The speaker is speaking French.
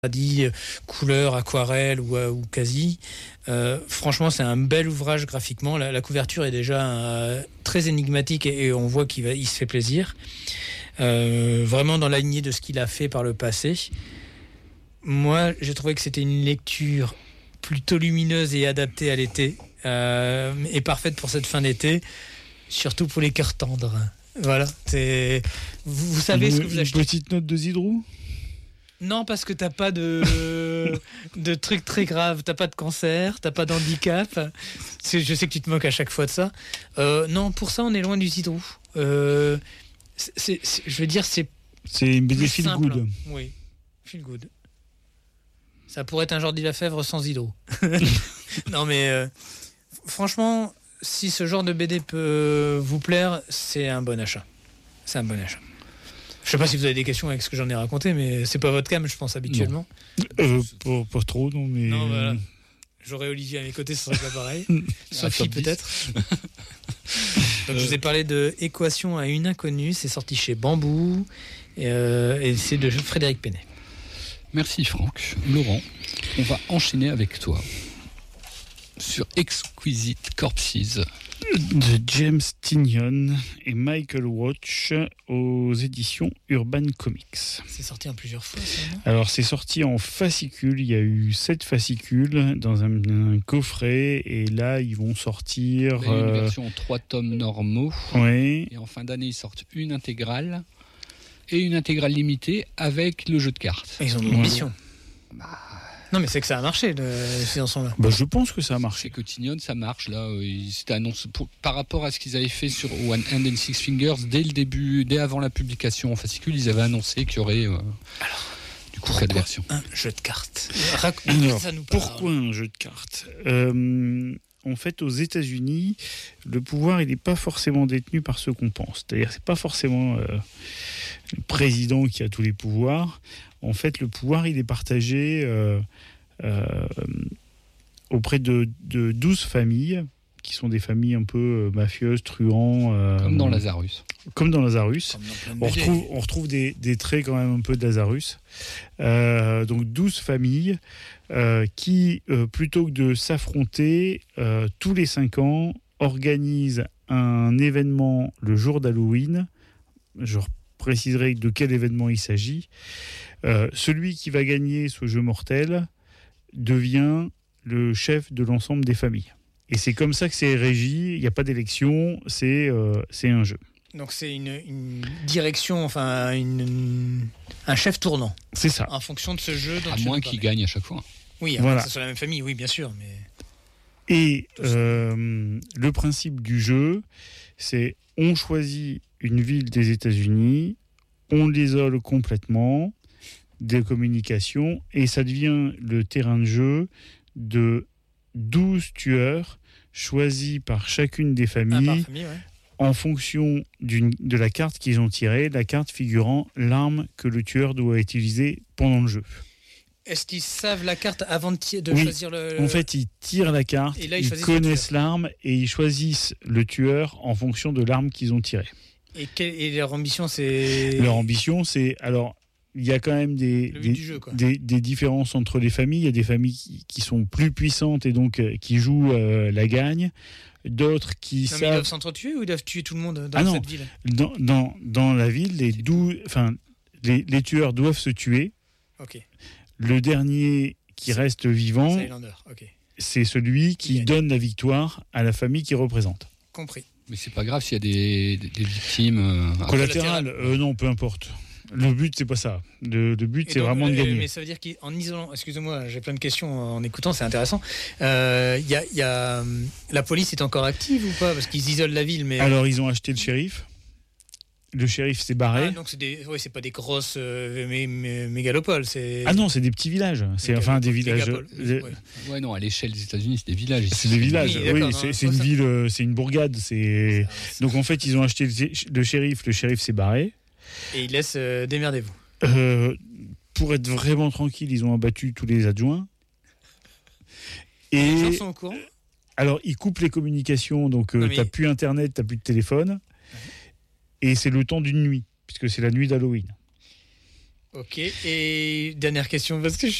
dit couleur, aquarelle ou quasi. Franchement, c'est un bel ouvrage graphiquement. La couverture est déjà très énigmatique et on voit il se fait plaisir. Vraiment dans la lignée de ce qu'il a fait par le passé. Moi, j'ai trouvé que c'était une lecture plutôt lumineuse et adaptée à l'été et parfaite pour cette fin d'été, surtout pour les cœurs tendres. Voilà, vous savez ce que vous achetez. Une petite note de Zidrou ? Non, parce que t'as pas de trucs très graves, t'as pas de cancer, t'as pas d'handicap. Je sais que tu te moques à chaque fois de ça. Non, pour ça, on est loin du Zidrou. Je veux dire, c'est une BD feel simple, good. Hein. Oui, feel good. Ça pourrait être un Jordi Lafèvre sans Zidrou. Non, mais franchement, si ce genre de BD peut vous plaire, c'est un bon achat. C'est un bon achat. Je sais pas si vous avez des questions avec ce que j'en ai raconté, mais c'est pas votre cam, je pense, habituellement. Pas trop, non, mais... Non, voilà. J'aurais Olivier à mes côtés, ce serait pas pareil. Sophie, peut-être. Donc, je vous ai parlé de Équation à une inconnue. C'est sorti chez Bambou. Et c'est de Frédéric Pennet. Merci, Franck. Laurent, on va enchaîner avec toi sur Exquisite Corpses de James Tynion et Michael Watch aux éditions Urban Comics. C'est sorti en plusieurs fois, ça, non ? Alors, c'est sorti en fascicules. Il y a eu 7 fascicules dans un coffret. Et là, ils vont sortir... Il y a une version en 3 tomes normaux. Oui. Et en fin d'année, ils sortent une intégrale et une intégrale limitée avec le jeu de cartes. Ils ont de l'ambition. Non, mais c'est que ça a marché, ces ensembles-là. Je pense que ça a marché. C'est que Tynion, ça marche. Là, c'était annoncé par rapport à ce qu'ils avaient fait sur One Hand and Six Fingers dès le début, dès avant la publication en fascicule, ils avaient annoncé qu'il y aurait du coup cette version. Un jeu de cartes. Pourquoi un jeu de cartes ? En fait, aux États-Unis, le pouvoir, il n'est pas forcément détenu par ceux qu'on pense. C'est-à-dire, c'est pas forcément le président qui a tous les pouvoirs. En fait, le pouvoir, il est partagé auprès de 12 familles, qui sont des familles un peu mafieuses, truands. Comme dans Lazarus. Comme dans Lazarus. On retrouve des traits quand même un peu de Lazarus. Donc 12 familles qui, plutôt que de s'affronter, tous les 5 ans, organisent un événement le jour d'Halloween. Je préciserai de quel événement il s'agit. Celui qui va gagner ce jeu mortel devient le chef de l'ensemble des familles. Et c'est comme ça que c'est régi. Il n'y a pas d'élection, c'est un jeu. Donc c'est une direction, enfin un chef tournant. C'est ça. En fonction de ce jeu. À moins qu'il gagne à chaque fois. Oui, voilà. Que ce soit la même famille, oui, bien sûr. Mais... Et le principe du jeu, c'est on choisit une ville des États-Unis, on l'isole complètement des communications et ça devient le terrain de jeu de 12 tueurs choisis par chacune des familles, en fonction de la carte qu'ils ont tirée, la carte figurant l'arme que le tueur doit utiliser pendant le jeu. Est-ce qu'ils savent la carte avant de choisir le... En fait, ils tirent la carte, et là, ils connaissent l'arme et ils choisissent le tueur en fonction de l'arme qu'ils ont tirée. Et leur ambition, c'est... Leur ambition, c'est... Alors, il y a quand même des différences entre les familles. Il y a des familles qui sont plus puissantes et donc qui jouent la gagne. D'autres qui savent... Mais ils doivent s'entretuer ou ils doivent tuer tout le monde dans cette ville ? Dans la ville, les tueurs doivent se tuer. Ok. Le dernier qui reste vivant, c'est celui qui donne la victoire à la famille qu'il représente. Compris. Mais c'est pas grave s'il y a des victimes... Collatérales, non, peu importe. Le but, c'est pas ça. Le but, c'est vraiment de gagner. Mais ça veut dire qu'en isolant... Excusez-moi, j'ai plein de questions en écoutant, c'est intéressant. La police est encore active ou pas ? Parce qu'ils isolent la ville, mais... Alors, ils ont acheté le shérif. Le shérif s'est barré. Ah, donc c'est pas des grosses mégalopoles. Ah non, c'est des petits villages. C'est des villages. Ouais, non, à l'échelle des États-Unis, c'est des villages. C'est des villages. Oui, c'est une ville, c'est une bourgade. Donc en fait, ils ont acheté le shérif. Le shérif s'est barré. Et ils laissent démerdez-vous. Pour être vraiment tranquille, ils ont abattu tous les adjoints. Et les gens sont au courant ? Alors, ils coupent les communications. Donc, t'as plus Internet, t'as plus de téléphone. Et c'est le temps d'une nuit, puisque c'est la nuit d'Halloween. Ok, et dernière question, parce que je